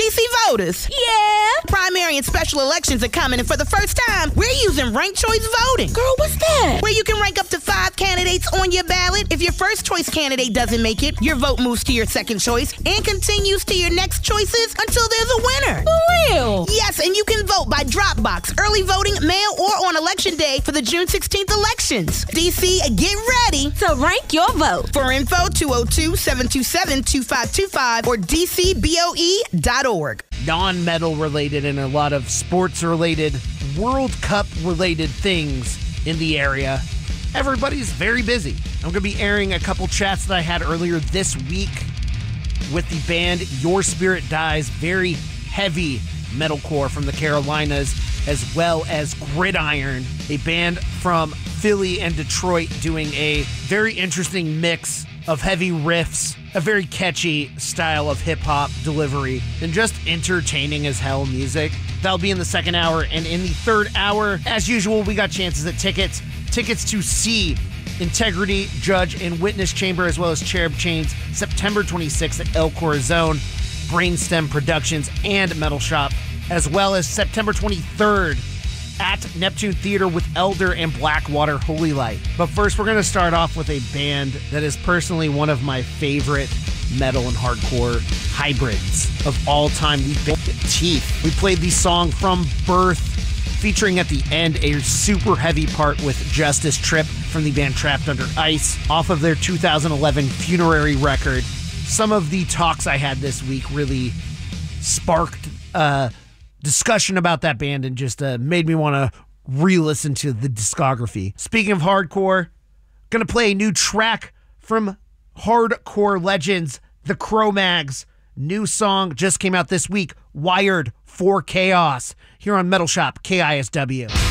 DC voters. Yeah. Primary and special elections are coming, and for the first time, we're using ranked choice voting. Girl, what's that? Where you can rank up to 5 candidates on your ballot. If your first choice candidate doesn't make it, your vote moves to your second choice and continues to your next choices until there's a winner. For real? Yes, and you can vote by drop box, early voting, mail, or on election day for the June 16th elections. DC, get ready to rank your vote. For info, 202-727-2525 or dcboe.org. Non-medal related and a lot of sports related, World Cup related things in the area. Everybody's very busy. I'm going to be airing a couple chats that I had earlier this week with the band Your Spirit Dies, very heavy metalcore from the Carolinas, as well as Gridiron, a band from Philly and Detroit doing a very interesting mix of heavy riffs, a very catchy style of hip-hop delivery, and just entertaining as hell music. That'll be in the second hour, and in the third hour, as usual, we got chances at tickets. Tickets to see Integrity, Judge, and Witness Chamber, as well as Cherub Chains, September 26th at El Corazon, Brainstem Productions, and Metal Shop, as well as September 23rd at Neptune Theater with Elder and Blackwater Holy Light. But first, we're going to start off with a band that is personally one of my favorite metal and hardcore hybrids of all time, the band Teeth. We played the song From Birth, featuring at the end a super heavy part with Justice Trip from the band Trapped Under Ice off of their 2011 Funerary record. Some of the talks I had this week really sparked discussion about that band and just made me want to re-listen to the discography. Speaking of hardcore, gonna play a new track from hardcore legends, the Cro-Mags. New song just came out this week, Wired for Chaos, here on Metal Shop, KISW.